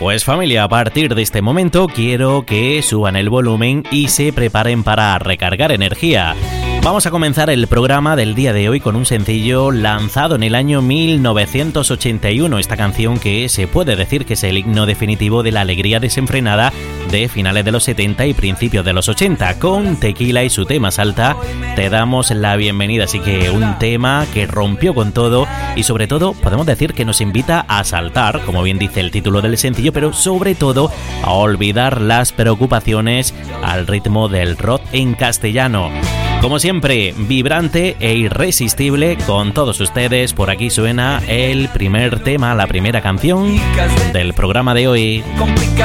Pues familia, a partir de este momento quiero que suban el volumen y se preparen para recargar energía. Vamos a comenzar el programa del día de hoy con un sencillo lanzado en el año 1981. Esta canción que se puede decir que es el himno definitivo de la alegría desenfrenada de finales de los 70 y principios de los 80. Con Tequila y su tema Salta te damos la bienvenida. Así que un tema que rompió con todo y sobre todo podemos decir que nos invita a saltar, como bien dice el título del sencillo, pero sobre todo a olvidar las preocupaciones al ritmo del rock en castellano. Como siempre, vibrante e irresistible con todos ustedes. Por aquí suena el primer tema, la primera canción del programa de hoy.